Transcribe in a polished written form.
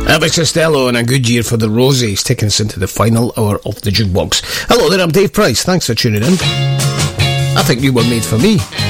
Elvis Costello and A Good Year for the Rosies, taking us into the final hour of the Jukebox. Hello there, I'm Dave Price. Thanks for tuning in. I think you were made for me.